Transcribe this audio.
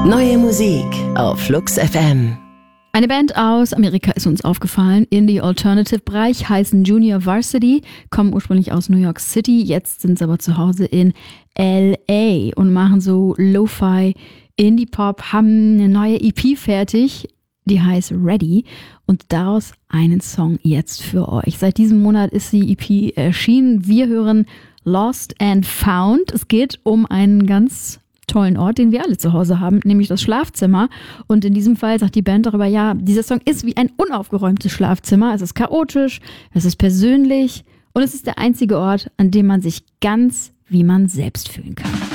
Neue Musik auf Flux FM. Eine Band aus Amerika ist uns aufgefallen. Indie-Alternative-Bereich, heißen Junior Varsity, kommen ursprünglich aus New York City. Jetzt sind sie aber zu Hause in L.A. und machen so Lo-Fi Indie-Pop, haben eine neue EP fertig, die heißt Ready, und daraus einen Song jetzt für euch. Seit diesem Monat ist die EP erschienen. Wir hören Lost and Found. Es geht um einen ganz tollen Ort, den wir alle zu Hause haben, nämlich das Schlafzimmer. Und in diesem Fall sagt die Band darüber, ja, dieser Song ist wie ein unaufgeräumtes Schlafzimmer. Es ist chaotisch, es ist persönlich und es ist der einzige Ort, an dem man sich ganz wie man selbst fühlen kann.